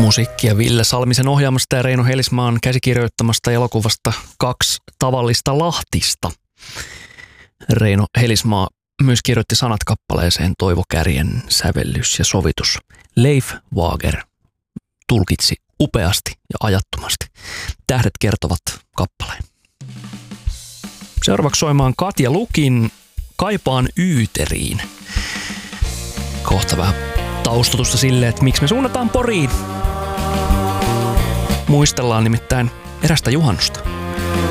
Musiikkia Ville Salmisen ohjaamasta ja Reino Helismaan käsikirjoittamasta elokuvasta 2 tavallista Lahtista. Reino Helismaa myös kirjoitti sanat kappaleeseen, Toivo Kärjen sävellys ja sovitus. Leif Wager tulkitsi upeasti ja ajattomasti. Tähdet kertovat kappaleen. Seuraavaksi soimaan Katja Lukin Kaipaan Yyteriin. Kohta vähän taustotusta sille, että miksi me suunnataan Poriin. Muistellaan nimittäin erästä juhannusta.